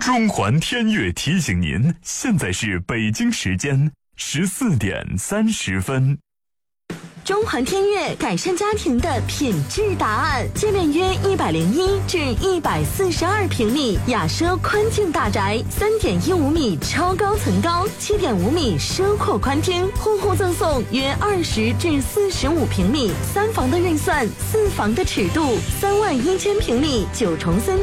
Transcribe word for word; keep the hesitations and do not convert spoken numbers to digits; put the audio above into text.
中环天悦提醒您，现在是北京时间十四点三十分。 中环天悦改善家庭的品质答案，界面约一百零一至一百四十二平米，雅奢宽境大宅，三点一五米超高层高，七点五米奢阔宽厅，户户赠送约二十至四十五平米，三房的预算，四房的尺度，三万一千平米，九重森。